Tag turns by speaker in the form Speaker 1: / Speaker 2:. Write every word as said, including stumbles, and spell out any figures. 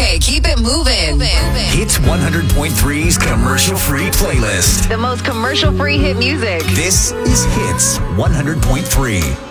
Speaker 1: Okay, keep it moving.
Speaker 2: Hits one hundred point three's commercial-free playlist.
Speaker 1: The most commercial-free hit music.
Speaker 2: This is Hits one hundred point three.